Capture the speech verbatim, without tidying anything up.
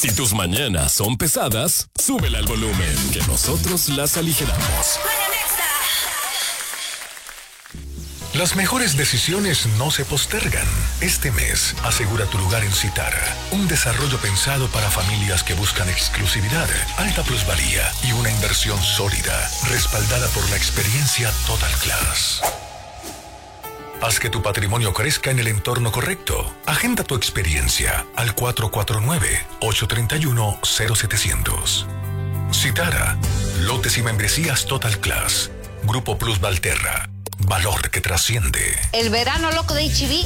Si tus mañanas son pesadas, súbele al volumen, que nosotros las aligeramos. Las mejores decisiones no se postergan. Este mes, asegura tu lugar en Citara. Un desarrollo pensado para familias que buscan exclusividad, alta plusvalía y una inversión sólida, respaldada por la experiencia Total Class. Haz que tu patrimonio crezca en el entorno correcto. Agenda tu experiencia al cuatro cuatro nueve, ocho tres uno, cero siete cero cero. Citara, lotes y membresías Total Class. Grupo Plus Valterra. Valor que trasciende. El verano loco de H E B